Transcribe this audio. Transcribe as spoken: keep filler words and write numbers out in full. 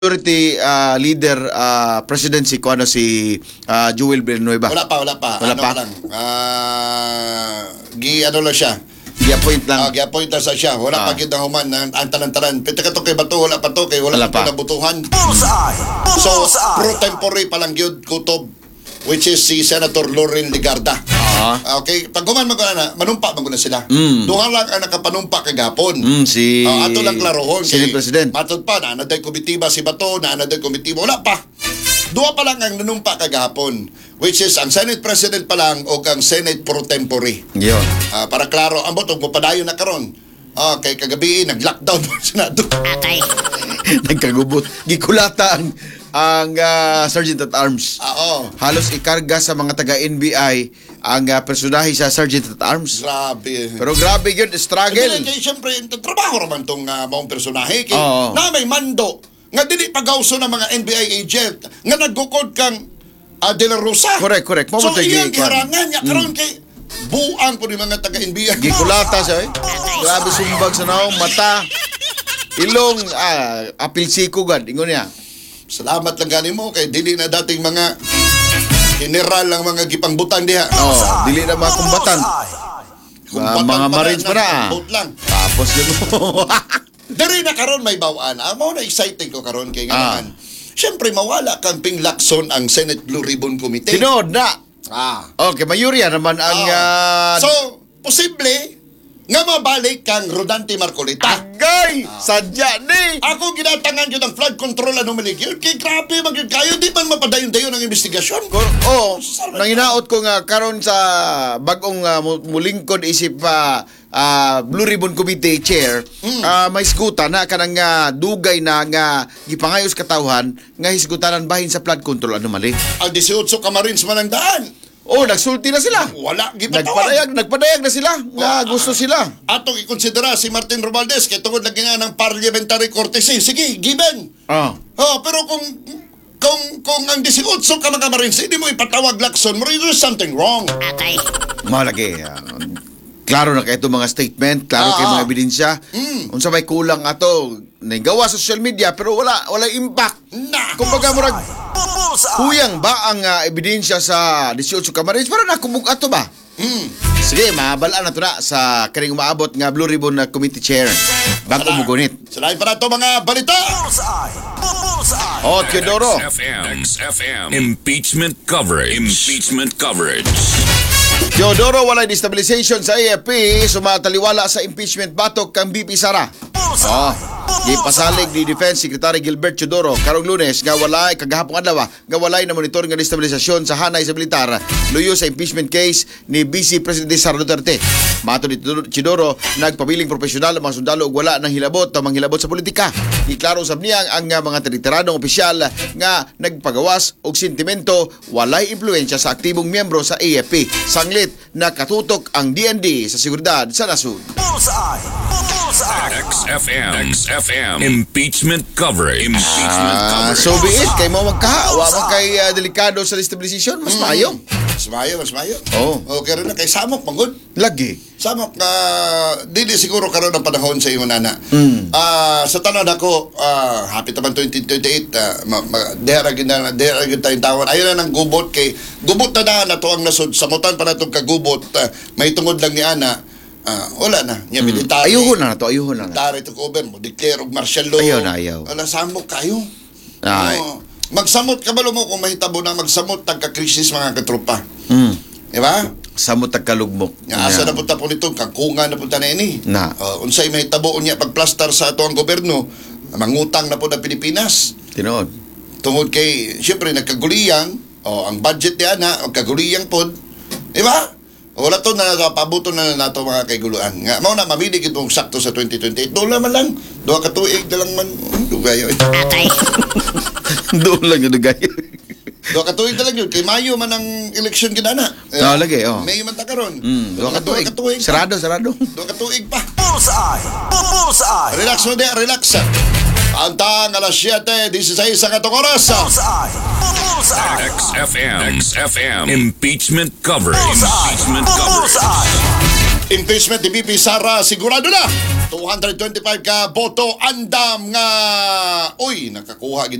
Majority uh, leader uh, presidency ko ano si uh, Joel Villanueva. Wala pa, wala pa. Wala ano pa? lang. Ah, gi ano lang siya. I-appoint lang. Ah, gi-appoint lang sa siya. Wala Ah. pa kita human ang ang tanan-tanan. Pita ka to kay bato, wala pa to kay wala, Wala pa pa. nabutuhan. Bullseye! So, Bullseye! pro tempore pa lang gyud kutob, which is si Senator Laurel Ligarda. Ah. Okay, pag guman man na, manumpa man na sila. Mm. Duha lang ang nakapanumpa kagapon. Mm, si Ah, ato lang klarohon Senate President. Matod pa na naday komitiba si Bato, na naday komitiba wala pa. Duha pa lang ang nanumpa kagapon, which is ang Senate President pa lang o ang Senate pro tempore. Yun. Ah, para klaro ang boto padayon na karon. Ah, kay kagabi nag-lockdown mo Senado. Nagkagubot. Gikulata ang, ang uh, Sergeant at Arms. Ah, oo. Halos ikarga sa mga taga-N B I ang uh, personahe sa Sergeant at Arms. Grabe. Pero grabe yun, struggle. Hindi, kay siyempre, trabaho naman itong uh, maong personahe. Kay, Oo. na may mando. Nga dili pagawso ng mga N B I agent. Nga naggukod kang uh, De La Rosa. Correct, correct. So, Mamatay iyang gi- giharangan niya. Karoon kay buang po ni mga taga-N B I. Gikulata siya eh. Grabe sumbag sa naong mata. Ilong, ah, apil sikugad. Ingon niya. Salamat lang gani mo kay dili na dating mga general lang mga gipangbutang diha. Oh, dili na mga kumbatan. Kumbatan mga pa Marines pa na, ah. Boat lang. Tapos yun. Dari na karon may bawaan. Ah, mao na excited ko karon kay Ah. nga naman. Siyempre mawala kang pinglakson ang Senate Blue Ribbon Committee. Tinood na. Ah. Okay, mayurya naman ang... ah, So, posible nga mabalik kang Rodante Marcolita. Agay! Sadya ni! Ako ginatangan yun ang flood control anomaly. Yun, kay grabe mag kayo, di man mapadayon-dayon ang investigasyon. Kor- oh, nanginaot ko nga karon sa bagong uh, mulingkod isip pa uh, Blue Ribbon Committee Chair, Mm. ah, may skuta na kanang nga dugay na nga gipangayos katawhan nga hisgutanan bahin sa flood control anomaly. Ang eighteen ka Marines man ang daan. Oh, nagsulti na sila. Wala, gipatawag. Nagpadayag, nagpadayag na sila. Nga gusto sila. Atong ikonsidera si Martin Romualdez kay tungod lagi nga ng parliamentary courtesy. Sige, given. Ah. Oh, pero kung kung kung ang eighteen ka mga Marines, hindi mo ipatawag lakson, mo there's something wrong. Malaki. ah, klaro na kay itong mga statement, klaro Ah, kay mga ah. ebidensya. Mm. Unsa may kulang ato, nagawa sa social media pero wala wala impact. Na. Kumbaga murag Bullseye! kuyang ba ang ah, ebidensya sa eighteen ka Marines para nakubug ato ba? Hmm. Sige, mabalaan na to na sa kaning umaabot nga Blue Ribbon na Committee Chair. Bago mo gunit. Salain pa na ito mga balita. Bullseye! Bullseye! Oh, Teodoro. X F M. X F M. Impeachment coverage. Impeachment coverage. Teodoro, walay destabilization sa A F P, sumataliwala sa impeachment batok kang B P Sara. Oh, di pasalig ni Defense Secretary Gilbert Teodoro karong Lunes nga walay kagahapon adlaw nga walay na monitor nga destabilisasyon sa hanay sa militar luyo sa impeachment case ni Vice President Sara Duterte. Mato ni Teodoro, nagpabiling profesional ang mga sundalo ug wala nang hilabot ang mga hilabot sa politika. Iklaro sab niya ang nga mga teritiranong opisyal nga nagpagawas og sentimento walay impluwensya sa aktibong miyembro sa A F P. Sanglit na katutok ang D N D sa seguridad sa nasud. Bullseye! Bullseye! X F M. X F M. Impeachment coverage. Impeachment Ah, coverage. so be it. Kay mo magkahawa man kay ah, delikado sa destabilization, mas maayo. Mas mayo, mas mayo. Oo. Okay rin na kay Samok, pangod. Lagi. Samok na dili siguro karon ang panahon sa imo nana. Mm. Ah, sa tanan ako, ah, happy taman twenty twenty-eight, uh, ma, ma, dera gid na dera gid tayong tawon. Ayon na nang gubot kay gubot na na nato ang nasod samutan pa natong kagubot. ah, may tungod lang ni ana. Ah, wala na. Nya military. Ayuhon na na to, ayuhon na na. Military to cover mo, declare og martial law. Ayaw na, ayaw. Wala Samok kayo. Ay. Oo. Magsamot ka ba mo kung mahitabo na magsamot tagka-krisis mga katropa. Mm. Di ba? Sa mo tagkalugmok. Nga asa na punta po nito, kangkunga na punta na ini. Na. Uh, unsay mahitabo niya pagplastar sa ato ang gobyerno, mangutang na po na Pilipinas. Tinood. Tungod kay, siyempre, nagkaguliyang, o ang budget niya na, o kaguliyang pod. Di ba? Wala to na pabuto na nato mga kaiguluan. Nga, mao na mamili itong sakto sa twenty twenty-eight. Doon naman lang. Doon ka tuig na lang man. Dugayo. Doon lang yung dugay. Doon ka tuig na lang yun. Kay Mayo man ang eleksyon ginana. Oo, lagi, oh. May man ta karon. Mm, doon ka tuig. tuig. Sarado, sarado. Doon ka tuig pa. Bullseye! Bullseye! Relax mo dia, relax. Antang alas siyete, dieciséis sa katong oras. Bullseye! Bullseye! X F M. X F M. Impeachment coverage. Bullseye! Impeachment coverage. Bullseye! impeachment ni B P Sara sigurado na. two hundred twenty-five ka boto andam nga. Uy, nakakuha gid